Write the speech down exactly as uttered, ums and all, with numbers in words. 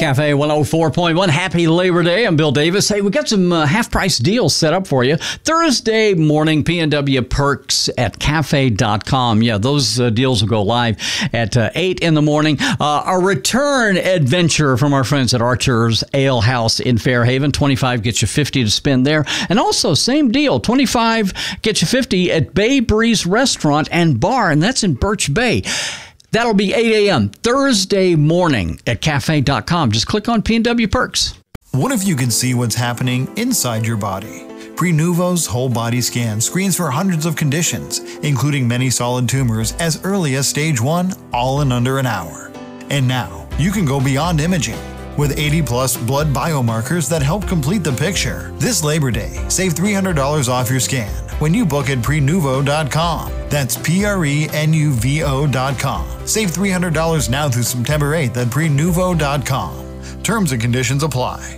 Cafe one oh four point one. Happy Labor Day. I'm Bill Davis. Hey, we got some uh, half-price deals set up for you. Thursday morning, P N W Perks at cafe dot com. Yeah, those uh, deals will go live at uh, eight in the morning. Uh, a return adventure from our friends at Archer's Ale House in Fairhaven. twenty-five gets you fifty to spend there. And also, same deal, twenty-five gets you fifty at Bay Breeze Restaurant and Bar, and that's in Birch Bay. That'll be eight a.m. Thursday morning at cafe dot com. Just click on P N W Perks. What if you could see what's happening inside your body? Prenuvo's whole body scan screens for hundreds of conditions, including many solid tumors as early as stage one, all in under an hour. And now, you can go beyond imaging. With eighty plus blood biomarkers that help complete the picture. This Labor Day, save three hundred dollars off your scan when you book at prenuvo dot com. That's P R E N U V O dot com. Save three hundred dollars now through September eighth at prenuvo dot com. Terms and conditions apply.